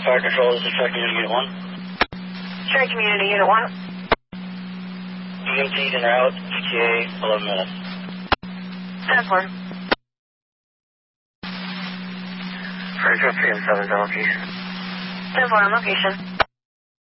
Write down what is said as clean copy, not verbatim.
Fire Control, this is Tri Community Unit 1. Tri Community Unit 1. EMTs en route, ETA 11 minutes. 10-4. Fire Control 3 and 7's on location. 10-4 on location.